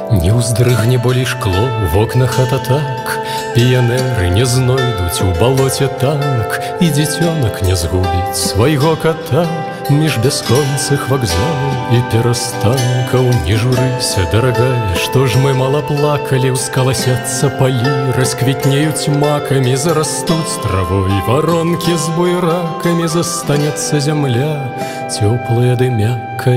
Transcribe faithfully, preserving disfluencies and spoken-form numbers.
Не ўздрыгне болей шкло в окнах ататак, піянеры не знойдуць у балоце танк, і дзіцёнак не згубіць свайго кота між бясконцых вакзалаў і перастанкаў. Не журыся, дарагая, што ж мы мала плакалі, ускаласяцца палі, расквітнеюць макамі, зарастуць травой варонкі з буйракамі, застанецца зямля цёплая ды мяккая.